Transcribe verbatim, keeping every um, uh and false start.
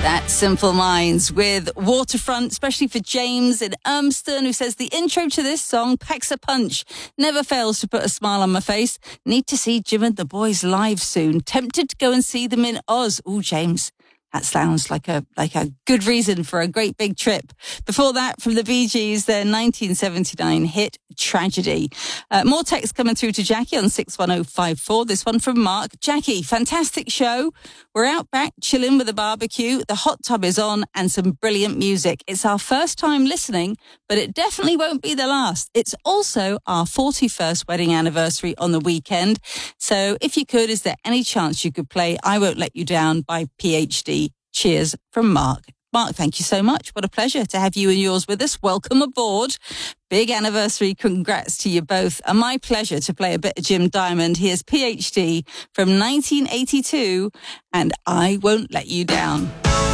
That's Simple Minds with Waterfront, especially for James in Urmston, who says the intro to this song packs a punch, never fails to put a smile on my face. Need to see Jim and the boys live soon. Tempted to go and see them in Oz. Oh, James, that sounds like a like a good reason for a great big trip. Before that, from the Bee Gees, their nineteen seventy-nine hit Tragedy. Uh, more text coming through to Jackie on six one oh five four. This one from Mark. Jackie, fantastic show. We're out back chilling with a barbecue. The hot tub is on and some brilliant music. It's our first time listening, but it definitely won't be the last. It's also our forty-first wedding anniversary on the weekend. So if you could, is there any chance you could play I Won't Let You Down by P H D? Cheers from Mark. Mark, thank you so much. What a pleasure to have you and yours with us. Welcome aboard. Big anniversary. Congrats to you both. And my pleasure to play a bit of Jim Diamond. Here's P H D from nineteen eighty-two and I Won't Let You Down.